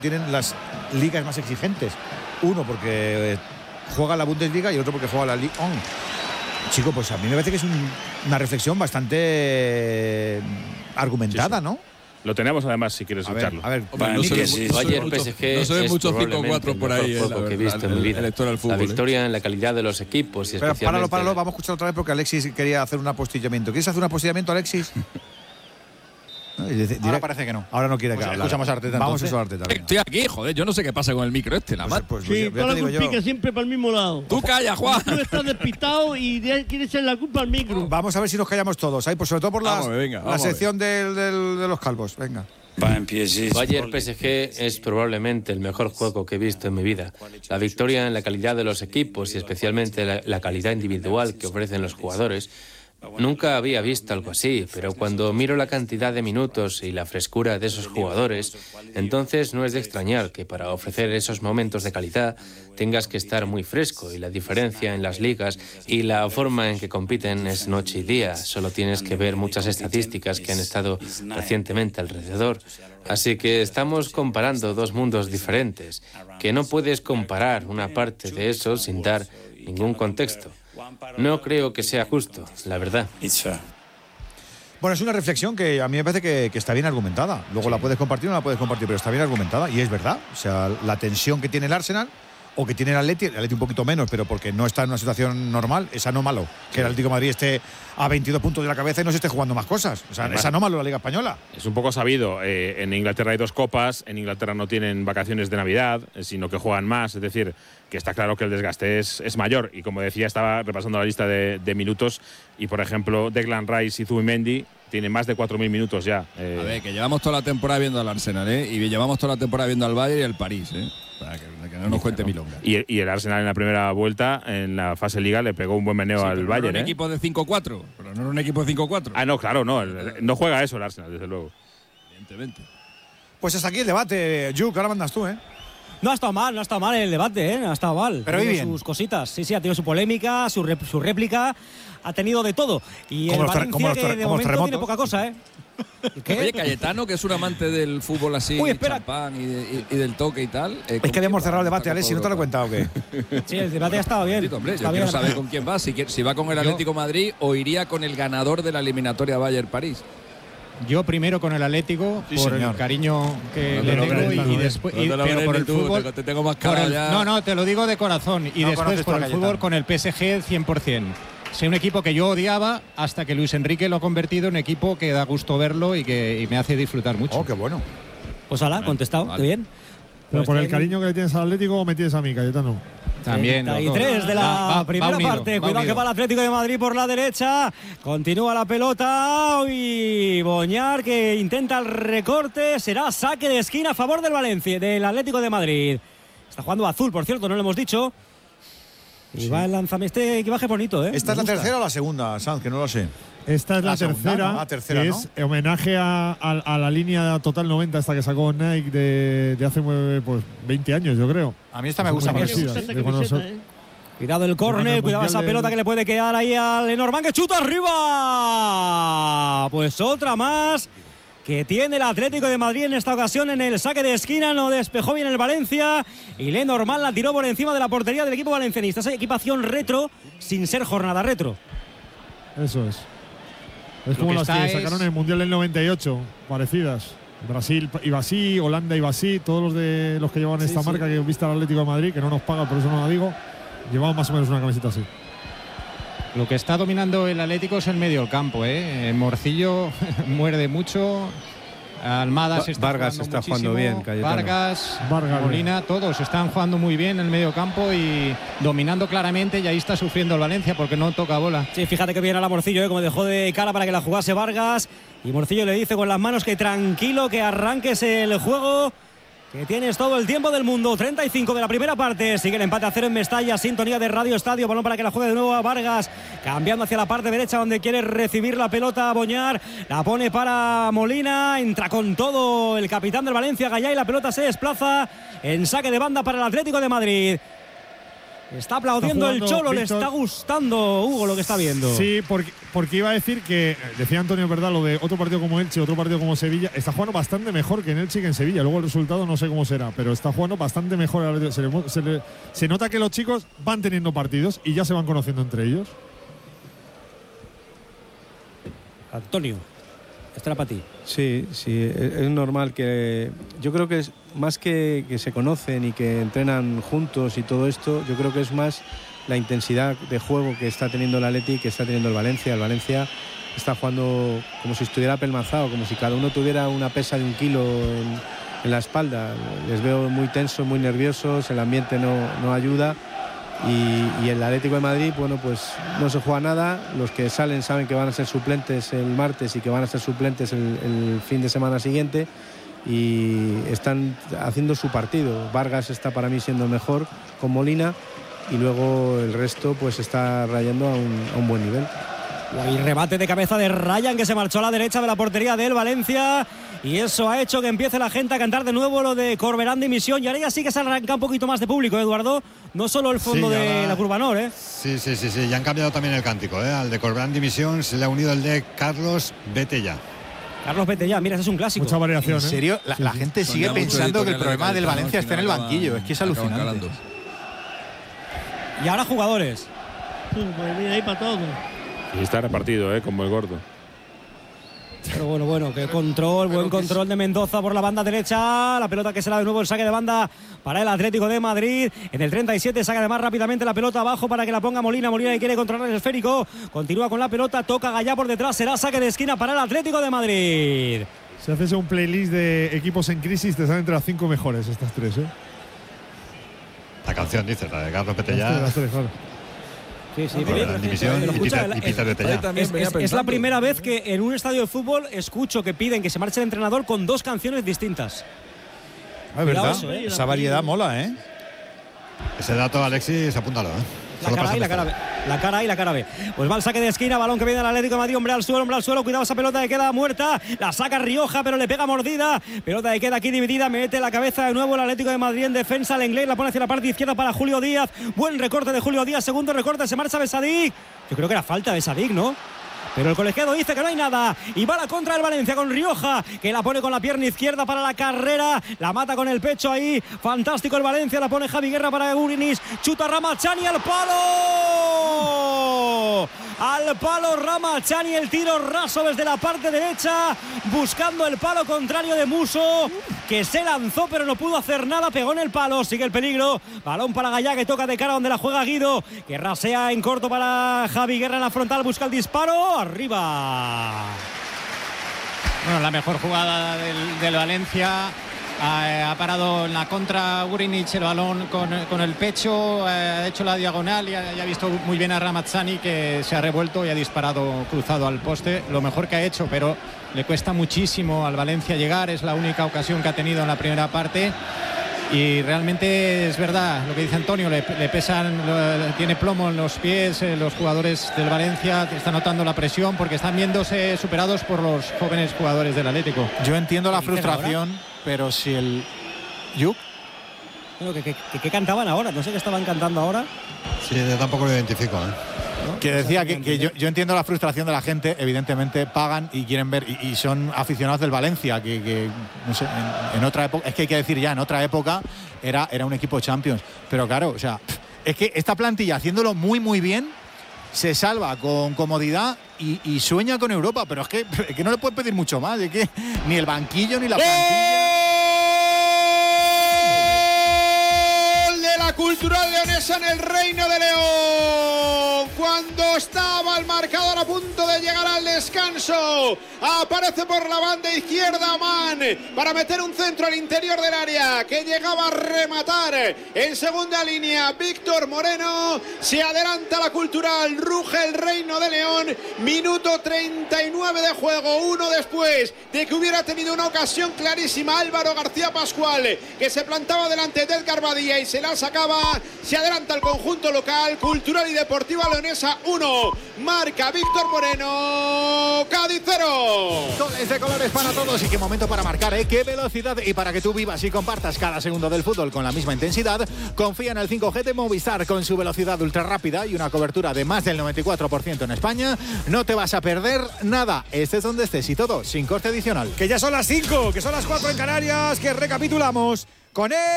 tienen las ligas más exigentes. Uno porque juega la Bundesliga y otro porque juega la Ligue 1. Chico, pues a mí me parece que es una reflexión bastante argumentada, sí. ¿no? Lo tenemos además, si quieres escucharlo. A ver, Bayern PSG no se ve es mucho probablemente 5-4 por ahí, el mejor juego que he visto en mi vida. La victoria en la calidad de los equipos y especialmente… Páralo, vamos a escuchar otra vez porque Alexis quería hacer un apostillamiento. ¿Quieres hacer un apostillamiento, Alexis? Ahora parece que no. Ahora no quiere que hable. Escuchamos a Arteta. Vamos a eso a Arteta. Estoy aquí, joder, yo no sé qué pasa con el micro Sí, toda la culpa siempre para el mismo lado. Tú calla, Juan. Tú estás despistado y quieres echar la culpa al micro. Vamos a ver si nos callamos todos. Ahí, pues sobre todo por la sección de los calvos. Venga. Bayern PSG es probablemente el mejor juego que he visto en mi vida. La victoria en la calidad de los equipos y especialmente la calidad individual que ofrecen los jugadores. Nunca había visto algo así, pero cuando miro la cantidad de minutos y la frescura de esos jugadores, entonces no es de extrañar que para ofrecer esos momentos de calidad tengas que estar muy fresco, y la diferencia en las ligas y la forma en que compiten es noche y día. Solo tienes que ver muchas estadísticas que han estado recientemente alrededor. Así que estamos comparando dos mundos diferentes, que no puedes comparar una parte de eso sin dar ningún contexto. No creo que sea justo, la verdad. Bueno, es una reflexión que a mí me parece que está bien argumentada. Luego la puedes compartir o no la puedes compartir, pero está bien argumentada y es verdad. O sea, la tensión que tiene el Arsenal o que tiene el Atleti un poquito menos, pero porque no está en una situación normal, es anómalo que el Atlético de Madrid esté a 22 puntos de la cabeza y no se esté jugando más cosas. O sea, es anómalo la Liga Española. Es un poco sabido. En Inglaterra hay 2 copas, en Inglaterra no tienen vacaciones de Navidad, sino que juegan más. Es decir, que está claro que el desgaste es mayor. Y como decía, estaba repasando la lista de minutos y, por ejemplo, Declan Rice y Zubimendi tienen más de 4.000 minutos ya. A ver, que llevamos toda la temporada viendo al Arsenal, y llevamos toda la temporada viendo al Bayern y al París, para que no nos cuente milonga. Y el Arsenal en la primera vuelta, en la fase Liga, le pegó un buen meneo al Bayern. No era un equipo de 5-4, pero no era un equipo de 5-4. Ah, no, claro, no juega eso el Arsenal, desde luego. Evidentemente. Pues hasta aquí el debate, Juk, ahora mandas tú, No ha estado mal el debate, no ha estado mal. Pero bien. Sus cositas, sí, ha tenido su polémica, su réplica, ha tenido de todo. Y el Valencia, que de momento tiene poca cosa, ¿Qué? Oye, Cayetano, que es un amante del fútbol así, champán y del toque y tal. Es que habíamos cerrado el debate, Alex, si no te lo he contado, ¿o qué? Sí, el debate ha estado bien. Sí, hombre, yo quiero saber con quién va, si va con el Atlético Madrid o iría con el ganador de la eliminatoria Bayern-París. Yo primero con el Atlético, por el cariño que le tengo, y después pero por el fútbol te tengo más cara ya. No, te lo digo de corazón. Y después por el fútbol con el PSG 100%. Es un equipo que yo odiaba hasta que Luis Enrique lo ha convertido en un equipo que da gusto verlo y me hace disfrutar mucho. Oh, qué bueno. Pues hala, contestado, vale. Qué bien. Pero por el cariño que le tienes al Atlético, me tienes a mí, Cayetano. También. 33 de la primera parte. Cuidado que va el Atlético de Madrid por la derecha. Continúa la pelota. Y Boñar que intenta el recorte. Será saque de esquina a favor del Valencia, del Atlético de Madrid. Está jugando azul, por cierto, no lo hemos dicho. Y va el lanzamiento. Este equipaje bonito, ¿Esta es la tercera o la segunda, Sanz? Que no lo sé. Esta es la tercera, ¿no? Tercera, que ¿no? es homenaje a la línea Total 90, esta que sacó Nike de hace pues 20 años, yo creo. A mí esta me gusta. Cuidado el córner, cuidado esa pelota que le puede quedar ahí al Lenormand, que chuta arriba. Pues otra más que tiene el Atlético de Madrid en esta ocasión en el saque de esquina. No despejó bien el Valencia y Lenormand la tiró por encima de la portería del equipo valencianista. Esa equipación retro sin ser jornada retro. Eso es. Es como las que sacaron en el Mundial del 98, parecidas. Brasil iba así, Holanda iba así, todos los que llevaban esta marca que viste al Atlético de Madrid, que no nos paga, por eso no la digo, llevaban más o menos una camiseta así. Lo que está dominando el Atlético es el medio del campo, Morcillo muerde mucho. Almada Vargas está jugando bien, Cayetano. Vargas, Molina, todos están jugando muy bien en el medio campo y dominando claramente, y ahí está sufriendo el Valencia porque no toca bola. Sí, fíjate que viene a la Morcillo, como dejó de cara para que la jugase Vargas, y Morcillo le dice con las manos que tranquilo, que arranques el juego, que tienes todo el tiempo del mundo. 35 de la primera parte, sigue el empate a 0 en Mestalla, sintonía de Radio Estadio, balón para que la juegue de nuevo a Vargas, cambiando hacia la parte derecha donde quiere recibir la pelota Boñar, la pone para Molina, entra con todo el capitán del Valencia, Gallá, y la pelota se desplaza en saque de banda para el Atlético de Madrid. Está aplaudiendo el Cholo, le está gustando, Hugo, lo que está viendo. Sí, porque iba a decir que, decía Antonio, ¿verdad? Lo de otro partido como Elche, otro partido como Sevilla. Está jugando bastante mejor que en Elche y que en Sevilla. Luego el resultado no sé cómo será, pero está jugando bastante mejor. Se nota que los chicos van teniendo partidos y ya se van conociendo entre ellos. Antonio, esta era para ti. Sí, es normal que… Yo creo que es más que se conocen y que entrenan juntos y todo esto, yo creo que es más la intensidad de juego que está teniendo el Atleti, que está teniendo el Valencia. El Valencia está jugando como si estuviera apelmazado, como si cada uno tuviera una pesa de 1 kilo en la espalda. Les veo muy tensos, muy nerviosos, el ambiente no ayuda. Y el Atlético de Madrid, bueno, pues no se juega nada. Los que salen saben que van a ser suplentes el martes y que van a ser suplentes el fin de semana siguiente, y están haciendo su partido. Vargas está para mí siendo mejor con Molina, y luego el resto pues está rayando a un buen nivel. Y remate de cabeza de Ryan, que se marchó a la derecha de la portería del Valencia, y eso ha hecho que empiece la gente a cantar de nuevo lo de Corberán de Misión. Y ahora ya sí que se arranca un poquito más de público, Eduardo, no solo el fondo de la Curva Nor, ¿eh? Sí, ya han cambiado también el cántico, ¿eh? Al de Corberán de Misión se le ha unido el de Carlos Betella. Carlos Betella, mira, ese es un clásico. Mucha variación. En serio, la gente sigue pensando que el problema del Valencia está en el banquillo. Es que es alucinante. Y ahora jugadores. Pues mira, ahí para todo. Y está repartido, como el gordo. Pero bueno, que buen control de Mendoza por la banda derecha. La pelota que será de nuevo el saque de banda para el Atlético de Madrid. En el 37 saca además rápidamente la pelota abajo para que la ponga Molina. Molina, que quiere controlar el esférico. Continúa con la pelota, toca Gallá por detrás. Será saque de esquina para el Atlético de Madrid. Si haces un playlist de equipos en crisis, te salen entre las 5 mejores estas 3, ¿eh? La canción, dice, la de Carlos Betella. Las 3, claro. Sí, es la primera vez que en un estadio de fútbol escucho que piden que se marche el entrenador con 2 canciones distintas. Es verdad, esa variedad mola, ¿eh? Ese dato, Alexis, apúntalo, ¿eh? La cara A y la cara B. Pues va el saque de esquina, balón que viene al Atlético de Madrid, hombre al suelo, cuidado esa pelota que queda muerta, la saca Rioja pero le pega mordida, pelota que queda aquí dividida, mete la cabeza de nuevo el Atlético de Madrid en defensa, el inglés la pone hacia la parte izquierda para Julio Díaz, buen recorte de Julio Díaz, segundo recorte, se marcha Besadik, yo creo que era falta de Besadik, ¿no? Pero el colegiado dice que no hay nada y va a la contra del Valencia con Rioja, que la pone con la pierna izquierda para la carrera, la mata con el pecho ahí, fantástico el Valencia, la pone Javi Guerra para Gurinis, chuta Ramachani al palo Ramachani, el tiro raso desde la parte derecha, buscando el palo contrario de Muso, que se lanzó pero no pudo hacer nada, pegó en el palo, sigue el peligro, balón para Gallá, que toca de cara donde la juega Guido, que rasea en corto para Javi Guerra en la frontal, busca el disparo, arriba. Bueno, la mejor jugada del Valencia. Ha parado en la contra Gurinic el balón con el pecho, ha hecho la diagonal y ha visto muy bien a Ramazzani, que se ha revuelto y ha disparado cruzado al poste. Lo mejor que ha hecho, pero le cuesta muchísimo al Valencia llegar. Es la única ocasión que ha tenido en la primera parte. Y realmente es verdad lo que dice Antonio, le pesan, tiene plomo en los pies los jugadores del Valencia, están notando la presión porque están viéndose superados por los jóvenes jugadores del Atlético. Yo entiendo la frustración, pero si el Yuk… Bueno, ¿qué cantaban ahora? No sé qué estaban cantando ahora. Sí, yo tampoco lo identifico, ¿eh? ¿No? Que decía que yo entiendo la frustración de la gente, evidentemente pagan y quieren ver, y son aficionados del Valencia, que no sé, en otra época, es que hay que decir ya, en otra época era un equipo Champions, pero claro, o sea, es que esta plantilla haciéndolo muy muy bien se salva con comodidad y sueña con Europa, pero es que no le puedes pedir mucho más, es que ni el banquillo ni la plantilla. Cultural leonesa en el Reino de León, cuando estaba el marcador a punto de llegar al descanso, aparece por la banda izquierda Man para meter un centro al interior del área, que llegaba a rematar en segunda línea Víctor Moreno. Se adelanta la Cultural, ruge el Reino de León, minuto 39 de juego, uno después de que hubiera tenido una ocasión clarísima Álvaro García Pascual, que se plantaba delante de Edgar Badía y se la sacaba. Se adelanta el conjunto local, Cultural y Deportiva Leonesa 1, marca Víctor Moreno, Cádiz 0. Goles de colores para todos y qué momento para marcar, ¿eh? Qué velocidad. Y para que tú vivas y compartas cada segundo del fútbol con la misma intensidad, confía en el 5G de Movistar con su velocidad ultra rápida y una cobertura de más del 94% en España. No te vas a perder nada, estés donde estés y todo sin coste adicional. Que ya son las 5, que son las 4 en Canarias, que recapitulamos con él.